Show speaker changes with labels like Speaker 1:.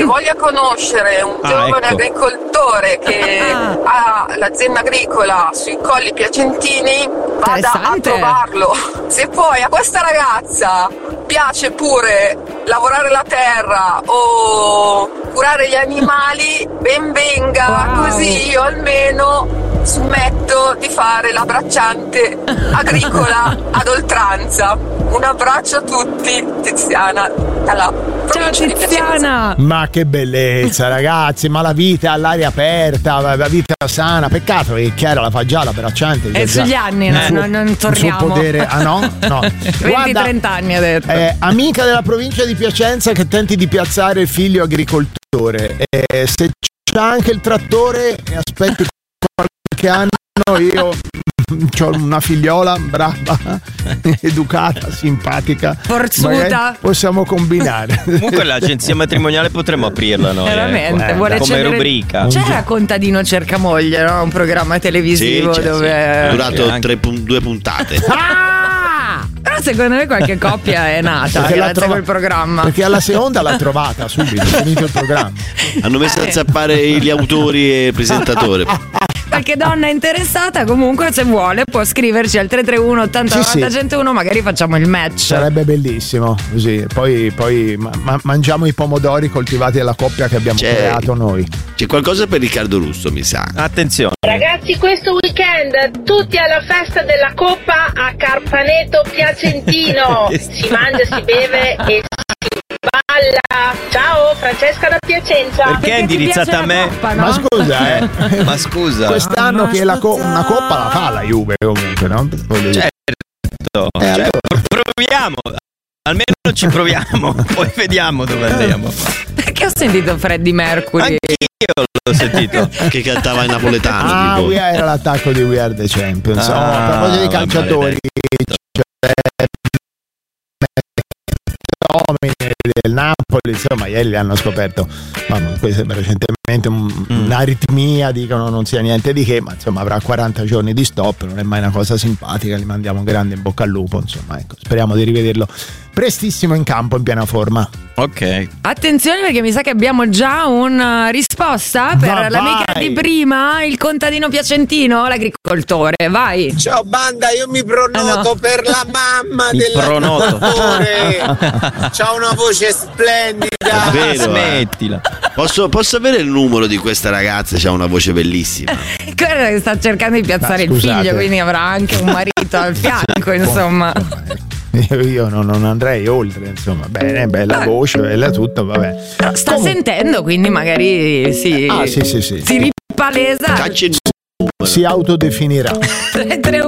Speaker 1: voglia conoscere un giovane agricoltore che ha l'azienda agricola sui Colli Piacentini, vada a trovarlo. Se poi a questa ragazza piace pure lavorare la terra o curare gli animali, ben venga, così io almeno smetto di fare la bracciante agricola ad oltranza. Un abbraccio a tutti, Tiziana, dalla provincia di Piacenza.
Speaker 2: Ma che bellezza, ragazzi, ma la vita all'aria aperta, la vita sana. Peccato che Chiara la fa già la bracciante.
Speaker 3: E sugli anni non torniamo.
Speaker 2: Il suo potere, no?
Speaker 3: 20-30 anni ha detto.
Speaker 2: Amica della provincia di Piacenza che tenti di piazzare il figlio agricoltore. Se c'è anche il trattore, mi aspetti qualche anno, io ho una figliola brava, educata, simpatica,
Speaker 3: forzuta.
Speaker 2: Magari possiamo combinare.
Speaker 4: Comunque l'agenzia matrimoniale potremmo aprirla noi.
Speaker 3: Veramente, vuole
Speaker 4: come
Speaker 3: cedere...
Speaker 4: rubrica.
Speaker 3: C'era Contadino cerca moglie, no? Un programma televisivo dove
Speaker 5: è durato 2 puntate.
Speaker 3: Però secondo me qualche coppia è nata grazie a quel programma.
Speaker 2: Perché alla seconda l'ha trovata subito, finito il programma.
Speaker 5: Hanno messo a zappare gli autori e il presentatore.
Speaker 3: Qualche donna interessata comunque, se vuole, può scriverci al 331 80 90 101, magari facciamo il match.
Speaker 2: Sarebbe bellissimo, così. Poi mangiamo i pomodori coltivati dalla coppia che abbiamo creato noi.
Speaker 5: C'è qualcosa per Riccardo Russo, mi sa.
Speaker 4: Attenzione.
Speaker 6: Ragazzi, questo weekend tutti alla festa della Coppa a Carpaneto Piacentino. Si mangia, si beve e si balla. Ciao, Francesca da Piacenza.
Speaker 4: Perché è indirizzata a me?
Speaker 3: Coppa, no?
Speaker 2: Ma scusa, quest'anno che una coppa la fa la Juve comunque, no?
Speaker 4: Certo. Proviamo. Almeno ci proviamo, poi vediamo dove andiamo.
Speaker 3: Perché ho sentito Freddie Mercury?
Speaker 4: Anch'io l'ho sentito.
Speaker 5: Che cantava in napoletano.
Speaker 2: Era l'attacco di We Are The Champions. A proposito di calciatori, del Napoli, insomma, ieri li hanno scoperto. Poi sembra recentemente un'aritmia, dicono non sia niente di che, ma insomma avrà 40 giorni di stop, non è mai una cosa simpatica, gli mandiamo un grande in bocca al lupo, insomma, ecco, speriamo di rivederlo prestissimo in campo in piena forma.
Speaker 4: Ok.
Speaker 3: Attenzione perché mi sa che abbiamo già una risposta per l'amica di prima, il contadino piacentino, l'agricoltore. Vai.
Speaker 7: Ciao banda, io mi pronoto per la mamma dell'agricoltore. C'ha una voce splendida.
Speaker 5: Vero,
Speaker 4: smettila.
Speaker 5: Posso avere il numero di questa ragazza? C'ha una voce bellissima.
Speaker 3: Quella che sta cercando di piazzare il figlio, quindi avrà anche un marito al fianco, insomma.
Speaker 2: Io non andrei oltre, insomma. Bene, bella voce, bella tutto, vabbè.
Speaker 3: Sta sentendo, quindi magari si ripalesa.
Speaker 2: Si autodefinirà.